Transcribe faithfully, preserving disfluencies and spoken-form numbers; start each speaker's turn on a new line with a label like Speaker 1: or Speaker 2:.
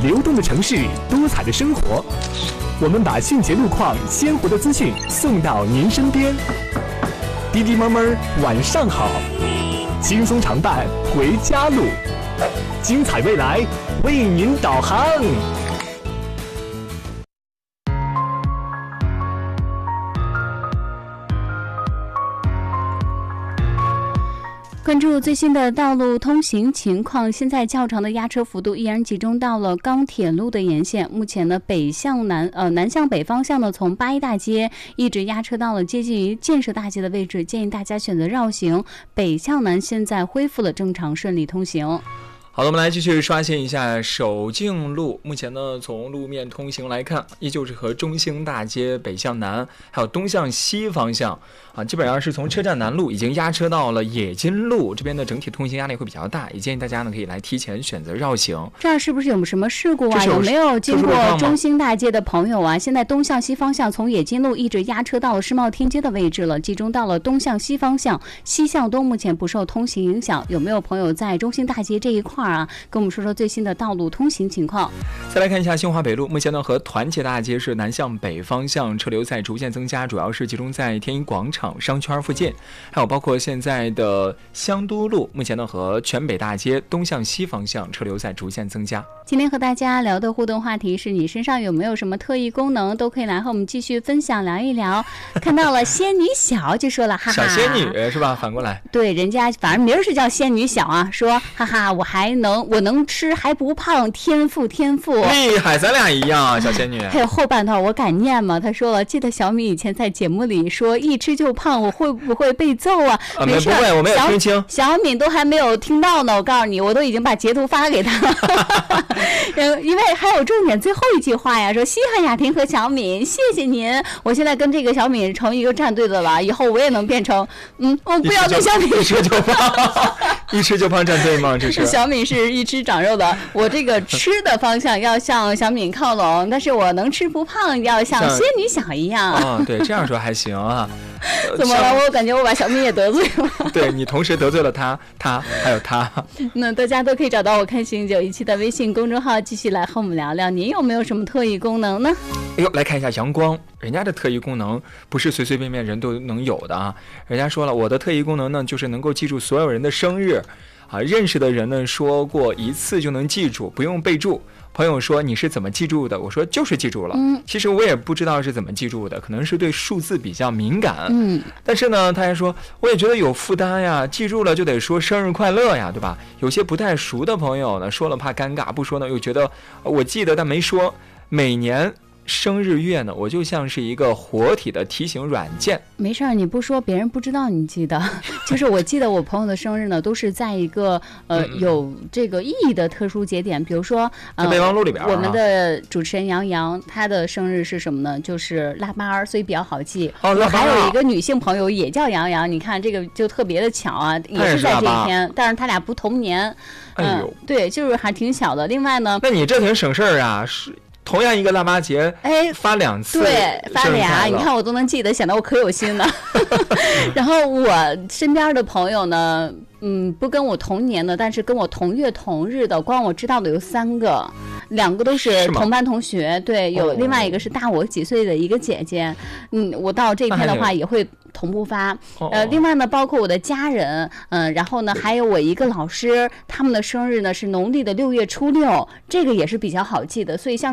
Speaker 1: 流动的城市，多彩的生活。我们把迅捷路况、鲜活的资讯送到您身边。滴滴猫猫，晚上好，轻松常伴回家路，精彩未来为您导航。
Speaker 2: 关注最新的道路通行情况，现在较长的压车幅度依然集中到了钢铁路的沿线。目前呢，北向南呃南向北方向呢，从八一大街一直压车到了接近于建设大街的位置，建议大家选择绕行。北向南现在恢复了正常顺利通行。
Speaker 3: 好的，我们来继续刷新一下首敬路。目前呢，从路面通行来看，依旧是和中兴大街北向南，还有东向西方向啊，基本上是从车站南路已经压车到了冶金路这边的整体通行压力会比较大，也建议大家呢可以来提前选择绕行。
Speaker 2: 这儿是不是有什么事故啊？有没有经过中兴大街的朋友啊？现在东向西方向从冶金路一直压车到了世贸天阶的位置了，集中到了东向西方向，西向东目前不受通行影响。有没有朋友在中兴大街这一块啊，跟我们说说最新的道路通行情况？
Speaker 3: 再来看一下兴华北路，目前呢和团结大街是南向北方向车流在逐渐增加，主要是集中在天一广场商圈附近，还有包括现在的香都路，目前呢和全北大街东向西方向车流在逐渐增加。
Speaker 2: 今天和大家聊的互动话题是你身上有没有什么特异功能，都可以来和我们继续分享聊一聊。看到了仙女小就说了哈哈，
Speaker 3: 小仙女是吧？反过来，
Speaker 2: 对，人家反正名儿是叫仙女小啊，说哈哈，我还能我能吃还不胖，天赋天赋，
Speaker 3: 厉害，咱俩一样啊，小仙女。
Speaker 2: 还有后半段我敢念吗？他说了，记得小米以前在节目里说一吃就胖，我会不会被揍啊？
Speaker 3: 啊
Speaker 2: 没事，
Speaker 3: 不会，我没有听清。
Speaker 2: 小敏都还没有听到呢，我告诉你，我都已经把截图发给他了。因为还有重点最后一句话呀，说稀罕雅婷和小敏，谢谢您。我现在跟这个小敏成一个战队的了，以后我也能变成嗯，我不要跟小敏
Speaker 3: 一吃就胖，一吃就胖战队吗？这是
Speaker 2: 小敏是一吃长肉的，我这个吃的方向要向小敏靠拢，但是我能吃不胖，要像仙女小一样。
Speaker 3: 啊、哦，对，这样说还行啊。
Speaker 2: 怎么了？我感觉我把小敏也得罪了。
Speaker 3: 对，你同时得罪了他，他还有他。
Speaker 2: 那大家都可以找到我看行九一期的微信公众号，继续来和我们聊聊，您有没有什么特异功能呢？
Speaker 3: 哎呦，来看一下阳光，人家的特异功能不是随随便便人都能有的啊。人家说了，我的特异功能呢，就是能够记住所有人的生日啊，认识的人呢说过一次就能记住，不用备注。朋友说你是怎么记住的？我说就是记住了。嗯，其实我也不知道是怎么记住的，可能是对数字比较敏感。
Speaker 2: 嗯，
Speaker 3: 但是呢，他还说我也觉得有负担呀，记住了就得说生日快乐呀，对吧？有些不太熟的朋友呢，说了怕尴尬，不说呢又觉得我记得但没说。每年生日月呢，我就像是一个活体的提醒软件。
Speaker 2: 没事儿，你不说别人不知道你记得。就是我记得我朋友的生日呢，都是在一个呃
Speaker 3: 嗯嗯
Speaker 2: 有这个意义的特殊节点，比如说
Speaker 3: 呃备忘录里边、啊，
Speaker 2: 我们的主持人杨洋，他的生日是什么呢？就是腊八儿，所以比较好记。
Speaker 3: 哦，
Speaker 2: 我还有一个女性朋友也叫杨洋，你看这个就特别的巧啊，也是在这一天，但是他俩不同年。
Speaker 3: 哎呦、
Speaker 2: 嗯，对，就是还挺巧的。另外呢，
Speaker 3: 那你这挺省事儿啊，是。同样一个腊八节，
Speaker 2: 哎，
Speaker 3: 发两次，
Speaker 2: 对，发俩，你看我都能记得，显得我可有心了。然后我身边的朋友呢，嗯，不跟我同年的，但是跟我同月同日的，光我知道的有三个，两个都是同班同学，对，有、哦、另外一个是大我几岁的一个姐姐，嗯，我到这天的话也会同步发，
Speaker 3: 哦、
Speaker 2: 呃，另外呢，包括我的家人，嗯、呃，然后呢，还有我一个老师，他们的生日呢是农历的六月初六，这个也是比较好记的，所以像。